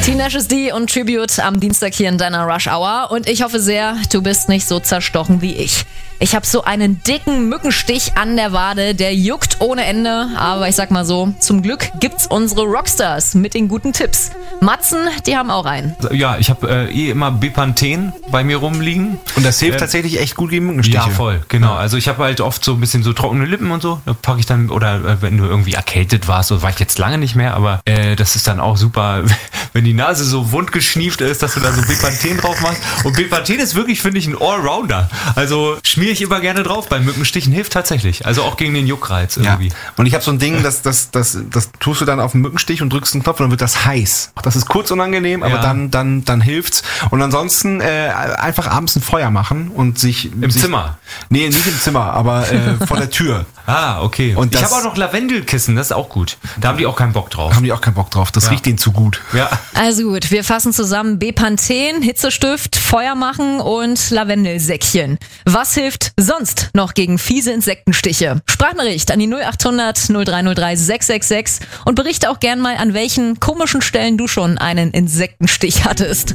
Tenacious D und Tribute am Dienstag hier in deiner Rush Hour. Und ich hoffe sehr, du bist nicht so zerstochen wie ich. Ich habe so einen dicken Mückenstich an der Wade, der juckt ohne Ende. Aber ich sag mal so, zum Glück gibt's unsere Rockstars mit den guten Tipps. Matzen, die haben auch einen. Ja, ich habe immer Bepanthen bei mir rumliegen. Und das hilft tatsächlich echt gut gegen Mückenstiche. Ja, voll, genau. Also ich habe halt oft so ein bisschen so trockene Lippen und so. Da packe ich dann, oder wenn du irgendwie erkältet warst, so war ich jetzt lange nicht mehr, aber das ist dann auch super, wenn die Nase so wundgeschnieft ist, dass du da so Bepanthen drauf machst. Und Bepanthen ist wirklich, finde ich, ein Allrounder. Also schmiere ich immer gerne drauf. Bei Mückenstichen hilft tatsächlich. Also auch gegen den Juckreiz irgendwie. Ja. Und ich habe so ein Ding, das tust du dann auf den Mückenstich und drückst einen Knopf und dann wird das heiß. Das ist kurz unangenehm, aber dann hilft's. Und ansonsten einfach abends ein Feuer machen und sich... Im Zimmer? Nee, nicht im Zimmer, aber vor der Tür. Ah, okay. Und ich habe auch noch Lavendelkissen, das ist auch gut. Da haben die auch keinen Bock drauf. Das riecht denen zu gut. Ja. Also gut, wir fassen zusammen: Bepanthen, Hitzestift, Feuer machen und Lavendelsäckchen. Was hilft sonst noch gegen fiese Insektenstiche? Sprachnachricht an die 0800 0303 666 und berichte auch gern mal, an welchen komischen Stellen du schon einen Insektenstich hattest.